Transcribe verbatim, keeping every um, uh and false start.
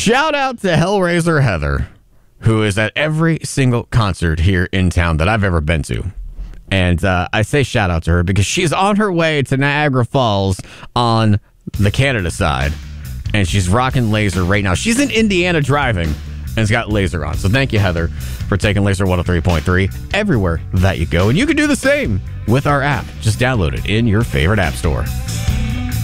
Shout out to Hellraiser Heather, who is at every single concert here in town that I've ever been to. And uh, I say shout out to her because she's on her way to Niagara Falls on the Canada side. And she's rocking Laser right now. She's in Indiana driving and has got Laser on. So thank you, Heather, for taking Laser one oh three point three everywhere that you go. And you can do the same with our app. Just download it in your favorite app store.